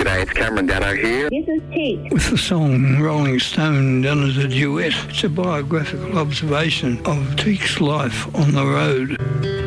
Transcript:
G'day, it's Cameron Dano here. This is Teak. With the song Rolling Stone done as a duet, it's a biographical observation of Teak's life on the road.